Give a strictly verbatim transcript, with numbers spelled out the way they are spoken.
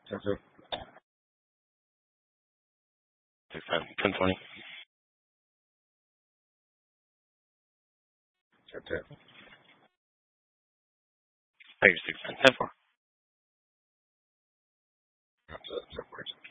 Tap tap. Six ten. Ten twenty. Tap tap. Tiger six ten. Ten four. Tap tap. Tap four.